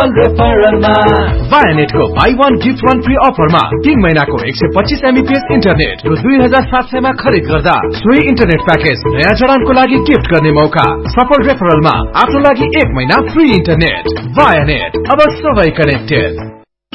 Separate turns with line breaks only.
सफल रेफरलमा
Vianet को buy one gift one free अफरमा 3 महिनाको 125 Mbps इन्टरनेट रु 2700 मा खरिद गर्दा सोही इन्टरनेट प्याकेज नयाँ जडानको लागि गिफ्ट गर्ने मौका। सफल रेफरलमा आफ्नो लागि 1 महिना फ्री इन्टरनेट। Vianet, अब सबै कनेक्टेड।